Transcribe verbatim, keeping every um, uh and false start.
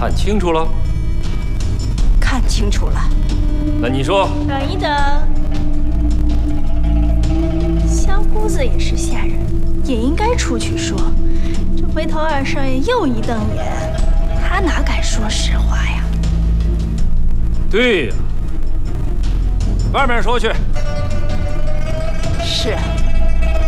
看清楚了？ 看清楚了。 那你说？ 等一等，香姑子也是下人，也应该出去说。这回头二少爷又一瞪眼，他哪敢说实话呀？ 对呀，外面说去。 是。